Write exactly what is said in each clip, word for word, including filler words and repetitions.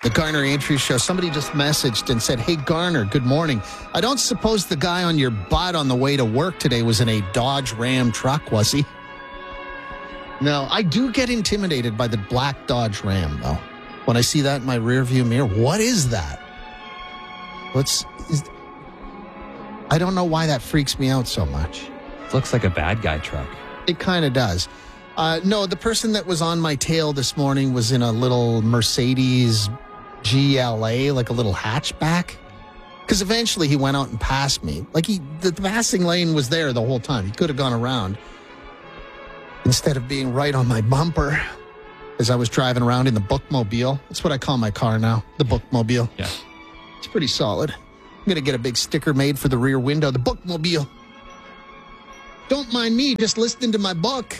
The Garner Andrews Show. Somebody just messaged and said, hey, Garner, good morning. I don't suppose the guy on your butt on the way to work today was in a Dodge Ram truck, was he? No, I do get intimidated by the black Dodge Ram, though. When I see that in my rearview mirror, what is that? What's... Is, I don't know why that freaks me out so much. Looks like a bad guy truck. It kind of does. Uh, no, the person that was on my tail this morning was in a little Mercedes G L A, like a little hatchback. Because eventually he went out and passed me. Like he, the, the passing lane was there the whole time. He could have gone around instead of being right on my bumper as I was driving around in the Bookmobile. That's what I call my car now, the Bookmobile. Yeah. It's pretty solid. I'm going to get a big sticker made for the rear window, the Bookmobile. Don't mind me, just listening to my book.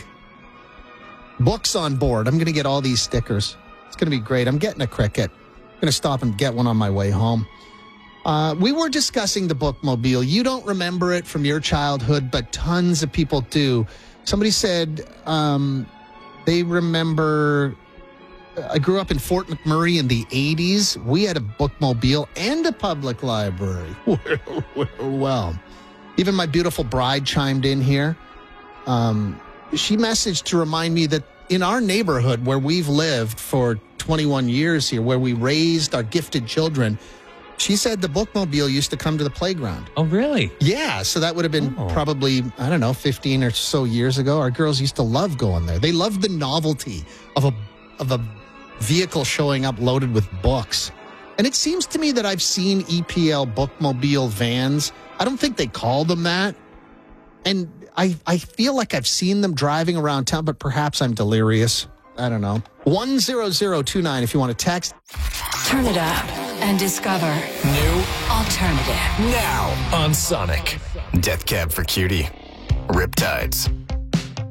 Books on board. I'm going to get all these stickers. It's going to be great. I'm getting a Cricket. I'm going to stop and get one on my way home. Uh, we were discussing the Bookmobile. You don't remember it from your childhood, but tons of people do. Somebody said um, they remember... I grew up in Fort McMurray in the eighties. We had a Bookmobile and a public library. Well, even my beautiful bride chimed in here. Um, she messaged to remind me that in our neighborhood where we've lived for twenty-one years here, where we raised our gifted children, she said the Bookmobile used to come to the playground. Oh, really? Yeah, so that would have been oh. probably, I don't know, fifteen or so years ago. Our girls used to love going there. They loved the novelty of a of a vehicle showing up loaded with books. And it seems to me that I've seen E P L Bookmobile vans. I don't think they call them that. And I, I feel like I've seen them driving around town, but perhaps I'm delirious. I don't know. one zero zero two nine if you want to text. Turn it up and discover new alternative. Now on Sonic. Death Cab for Cutie. Riptides.